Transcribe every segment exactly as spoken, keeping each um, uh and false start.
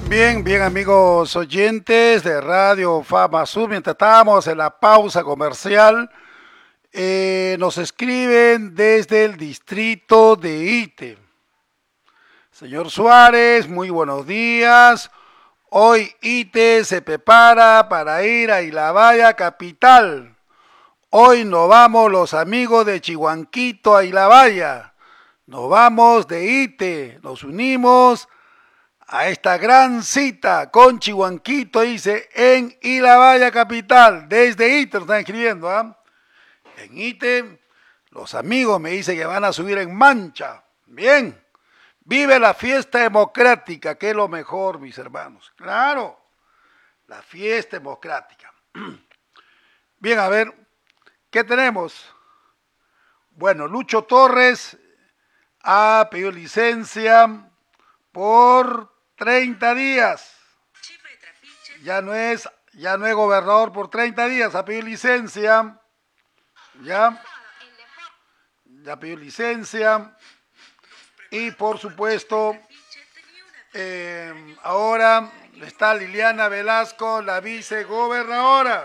Bien, bien amigos oyentes de Radio Fama Sur, mientras estábamos en la pausa comercial, eh, nos escriben desde el distrito de Ite. Señor Suárez, muy buenos días. Hoy Ite se prepara para ir a Ilabaya capital. Hoy nos vamos los amigos de Chihuanquito a Ilabaya. Nos vamos de Ite, nos unimos a esta gran cita con Chihuanquito, dice, en Ilabaya capital. Desde Ite nos están escribiendo, ¿ah? ¿eh? En Ite, los amigos me dicen que van a subir en Mancha. Bien. Vive la fiesta democrática, que es lo mejor, mis hermanos. Claro, la fiesta democrática. Bien, a ver, ¿qué tenemos? Bueno, Lucho Torres ha pedido licencia por treinta días. Ya no es, ya no es gobernador por treinta días, ha pedido licencia. Ya, ya pidió licencia. Y por supuesto, eh, ahora está Liliana Velasco, la vicegobernadora.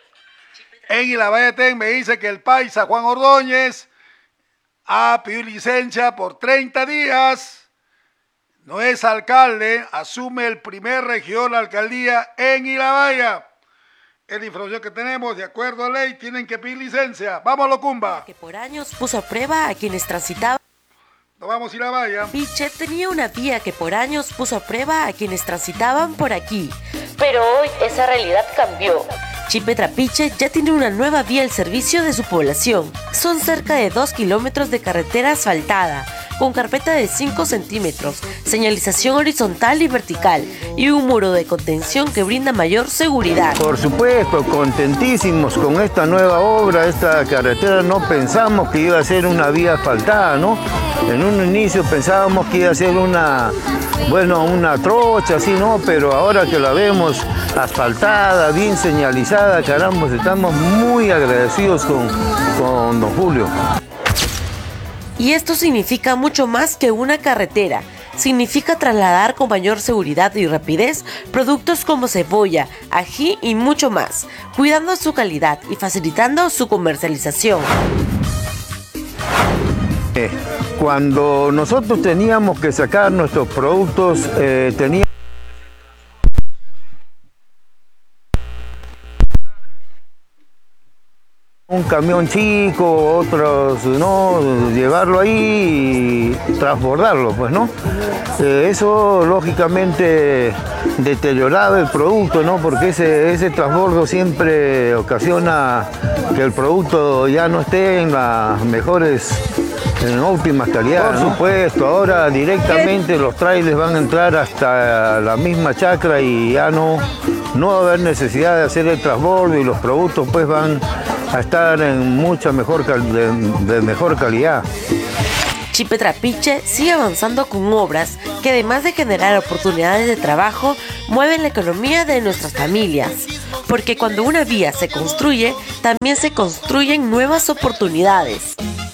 En Ilabayatén me dice que el paisa Juan Ordóñez ha pedido licencia por treinta días. No es alcalde, asume el primer regidor de la alcaldía en Ilabaya. Es la información que tenemos, de acuerdo a ley, tienen que pedir licencia. ¡Vamos, Locumba! Que por años puso a prueba a quienes transitaban. Nos vamos a Ilabaya. Piche tenía una vía que por años puso a prueba a quienes transitaban por aquí. Pero hoy esa realidad cambió. Chipe Trapiche ya tiene una nueva vía al servicio de su población. Son cerca de dos kilómetros de carretera asfaltada, con carpeta de cinco centímetros, señalización horizontal y vertical, y un muro de contención que brinda mayor seguridad. Por supuesto, contentísimos con esta nueva obra, esta carretera. No pensamos que iba a ser una vía asfaltada, ¿no? En un inicio pensábamos que iba a ser una, bueno, una trocha, así, ¿no? Pero ahora que la vemos asfaltada, bien señalizada, caramba, estamos muy agradecidos con, con don Julio. Y esto significa mucho más que una carretera. Significa trasladar con mayor seguridad y rapidez productos como cebolla, ají y mucho más, cuidando su calidad y facilitando su comercialización. Cuando nosotros teníamos que sacar nuestros productos, eh, teníamos un camión chico, otros no, llevarlo ahí y transbordarlo, pues, ¿no? Eh, eso lógicamente deterioraba el producto, ¿no? Porque ese, ese transbordo siempre ocasiona que el producto ya no esté en las mejores, en óptimas calidades. Por supuesto, ahora directamente los trailers van a entrar hasta la misma chacra y ya no, no va a haber necesidad de hacer el transbordo y los productos pues van a estar en mucha mejor, de, de mejor calidad. Chipe Trapiche sigue avanzando con obras que además de generar oportunidades de trabajo, mueven la economía de nuestras familias. Porque cuando una vía se construye, también se construyen nuevas oportunidades.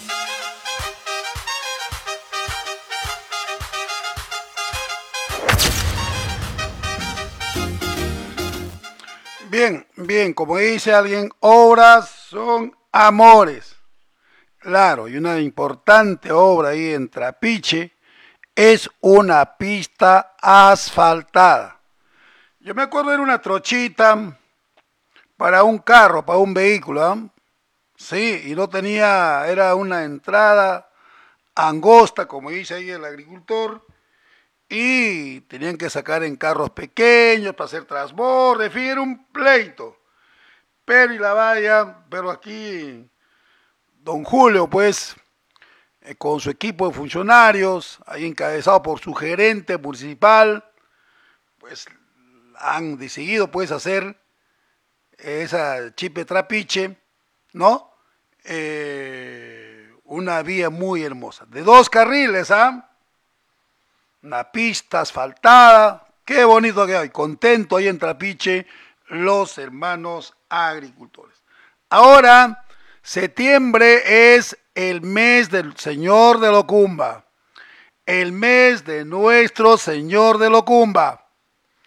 Bien, bien, como dice alguien, obras son amores. Claro, y una importante obra ahí en Trapiche es una pista asfaltada. Yo me acuerdo de una trochita para un carro, para un vehículo, ¿eh? Sí, y no tenía, era una entrada angosta, como dice ahí el agricultor, y tenían que sacar en carros pequeños para hacer transborde, en fin, era un pleito. Pero y la valla, pero aquí don Julio, pues, eh, con su equipo de funcionarios, ahí encabezado por su gerente municipal, pues han decidido pues hacer esa Chipe Trapiche, ¿no? Eh, una vía muy hermosa, de dos carriles, ¿ah? Una pista asfaltada, qué bonito que hay, contento ahí en Trapiche los hermanos agricultores. Ahora, septiembre es el mes del Señor de Locumba, el mes de nuestro Señor de Locumba.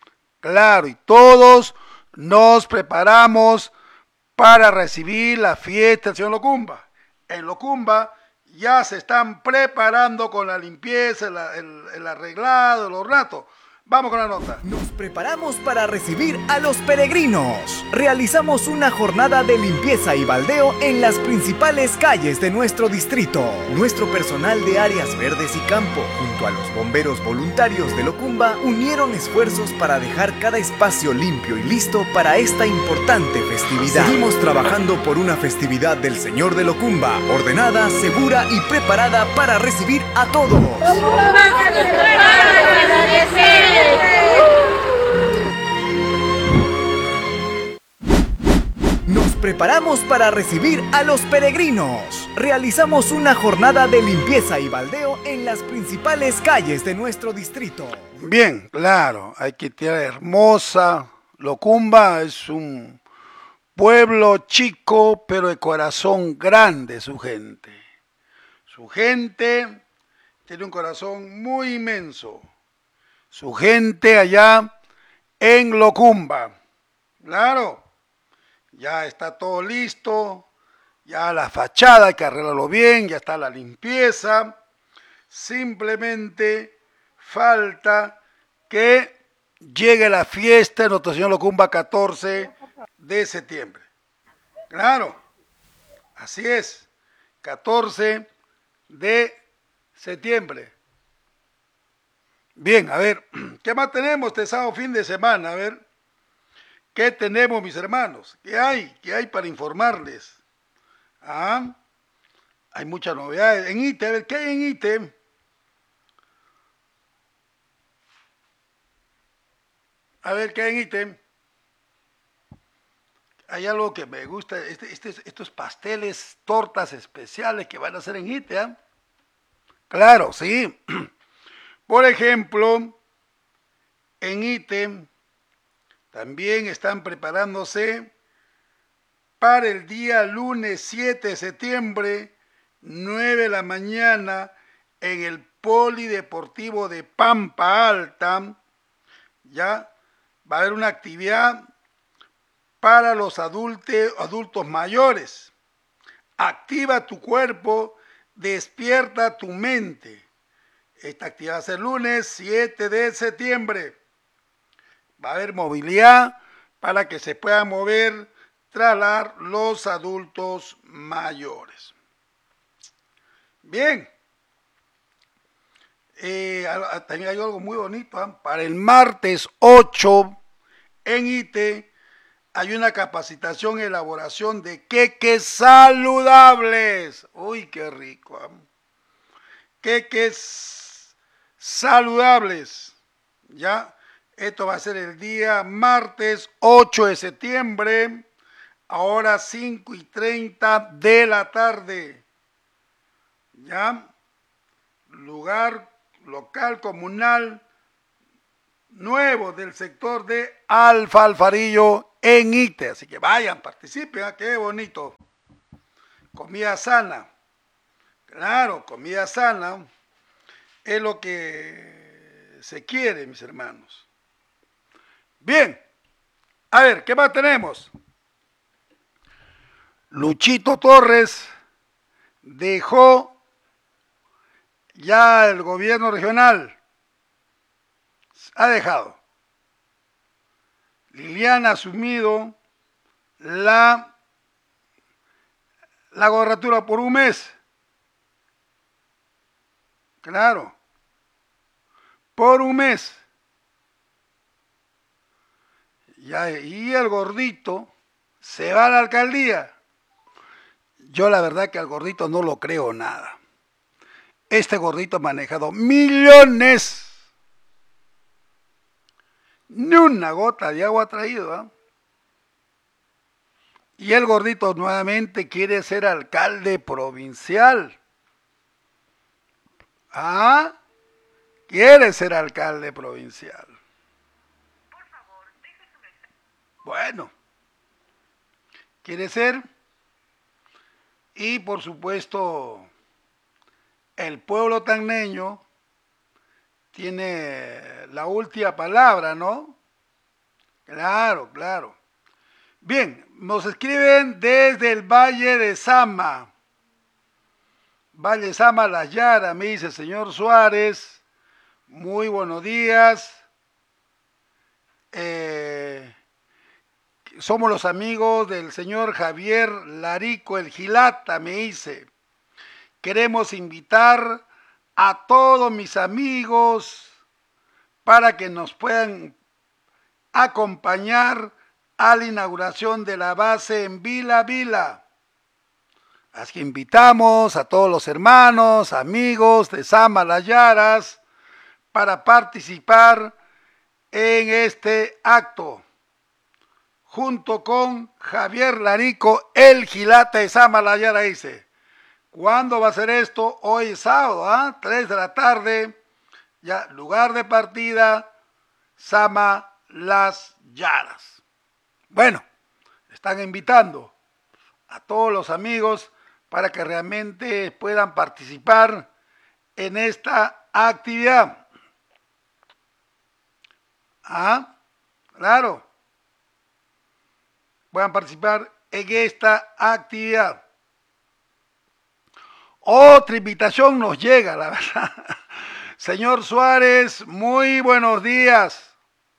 Claro, y todos nos preparamos para recibir la fiesta del señor Locumba. En Locumba ya se están preparando con la limpieza, el, el, el arreglado, los ratos. Vamos con la nota. Nos preparamos para recibir a los peregrinos. Realizamos una jornada de limpieza y baldeo en las principales calles de nuestro distrito. Nuestro personal de áreas verdes y campo, junto a los bomberos voluntarios de Locumba, unieron esfuerzos para dejar cada espacio limpio y listo para esta importante festividad. Seguimos trabajando por una festividad del Señor de Locumba, ordenada, segura y preparada para recibir a todos. Nos preparamos para recibir a los peregrinos. Realizamos una jornada de limpieza y baldeo en las principales calles de nuestro distrito. Bien, claro, hay que tirar hermosa. Locumba es un pueblo chico, pero de corazón grande su gente. Su gente tiene un corazón muy inmenso. Su gente allá en Locumba. Claro, ya está todo listo, ya la fachada hay que arreglarlo bien, ya está la limpieza. Simplemente falta que llegue la fiesta de Nuestro Señor Locumba catorce de septiembre. Claro, así es, catorce de septiembre. Bien, a ver, ¿qué más tenemos este sábado fin de semana? A ver, ¿qué tenemos, mis hermanos? ¿Qué hay? ¿Qué hay para informarles? Ah, hay muchas novedades. En I T E, a ver, ¿qué hay en I T E? A ver, ¿qué hay en I T E? Hay algo que me gusta, este, este, estos pasteles, tortas especiales que van a hacer en I T E, ¿eh? Claro, sí. Por ejemplo, en I T E también están preparándose para el día lunes siete de septiembre, nueve de la mañana, en el Polideportivo de Pampa Alta. Ya va a haber una actividad para los adultos, adultos mayores. Activa tu cuerpo, despierta tu mente. Esta actividad va a ser lunes siete de septiembre. Va a haber movilidad para que se puedan mover, trasladar los adultos mayores. Bien. Eh, también hay algo muy bonito, ¿eh? Para el martes ocho en I T E hay una capacitación y elaboración de queques saludables. Uy, qué rico. ¿eh? Queques saludables. Ya, esto va a ser el día martes ocho de septiembre, ahora cinco y treinta de la tarde. Ya, lugar local comunal nuevo del sector de Alfalfarillo en I T E. Así que vayan, participen, ¿eh? Qué bonito. Comida sana. Claro, comida sana es lo que se quiere, mis hermanos. Bien, a ver, ¿qué más tenemos? Luchito Torres dejó ya el gobierno regional. Ha dejado. Liliana ha asumido la, la gobernatura por un mes. Claro. Por un mes. Ya, y el gordito se va a la alcaldía. Yo la verdad que al gordito no lo creo nada. Este gordito ha manejado millones. Ni una gota de agua ha traído. ¿eh? Y el gordito nuevamente quiere ser alcalde provincial. ¿Ah? Quiere ser alcalde provincial. Bueno. Quiere ser. Y por supuesto, el pueblo tacneño tiene la última palabra, ¿no? Claro, claro. Bien, nos escriben desde el Valle de Sama. Valle de Sama, La Yara, me dice señor Suárez. Muy buenos días. Eh, somos los amigos del señor Javier Larico, el Gilata, me dice. Queremos invitar a todos mis amigos para que nos puedan acompañar a la inauguración de la base en Vila Vila. Así que invitamos a todos los hermanos, amigos de Sama Las Yaras para participar en este acto, junto con Javier Larico, el Gilata de Sama Las Yaras, dice. ¿Cuándo va a ser esto? Hoy es sábado, ¿ah? tres de la tarde, ya, lugar de partida, Sama Las Yaras. Bueno, están invitando a todos los amigos para que realmente puedan participar en esta actividad. Ah, claro. Puedan participar en esta actividad. Otra invitación nos llega, la verdad. Señor Suárez, muy buenos días.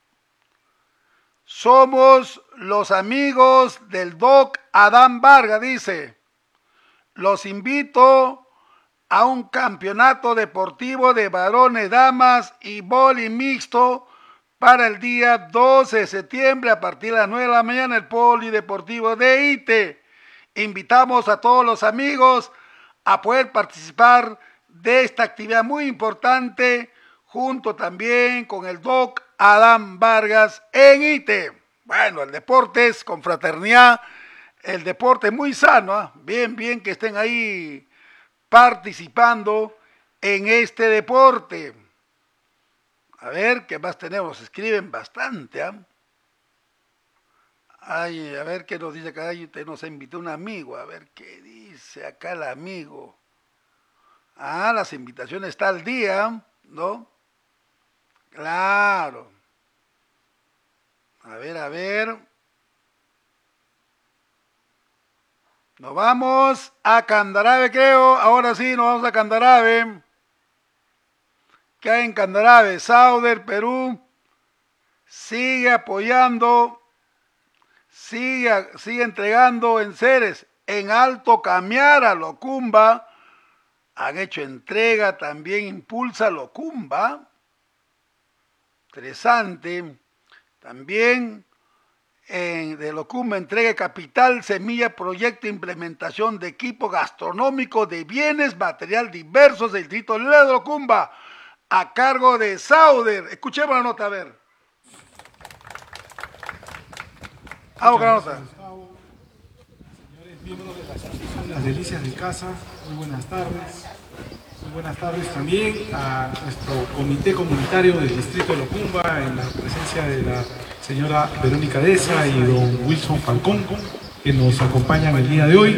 Somos los amigos del Doc Adán Vargas, dice. Los invito a un campeonato deportivo de varones, damas y vóley mixto para el día doce de septiembre a partir de las nueve de la mañana en el Polideportivo de Ite. Invitamos a todos los amigos a poder participar de esta actividad muy importante junto también con el Doc Adán Vargas en Ite. Bueno, el deporte es con fraternidad, el deporte es muy sano, ¿eh? bien, bien que estén ahí participando en este deporte. A ver, ¿qué más tenemos? Escriben bastante, ¿eh? Ay, a ver qué nos dice acá. Usted nos invitó un amigo, a ver qué dice acá el amigo. Ah, las invitaciones está al día, ¿no? Claro. A ver, a ver. Nos vamos a Candarave, creo. Ahora sí, nos vamos a Candarave. ¿Qué hay en Candarave? Sauder, Perú. Sigue apoyando. Sigue, sigue entregando enseres. En Alto Camiara, Locumba. Han hecho entrega. También impulsa Locumba. Interesante. También en, de Locumba entrega capital, semilla, proyecto e implementación de equipo gastronómico de bienes, material diversos del distrito de Locumba, a cargo de Sauder. Escuchemos la nota, a ver. Vamos con la nota. Señores miembros de la Asociación Las Delicias de Casa, muy buenas tardes. Muy buenas tardes también a nuestro comité comunitario del distrito de Locumba, en la presencia de la señora Verónica Deza y don Wilson Falcón, que nos acompañan el día de hoy.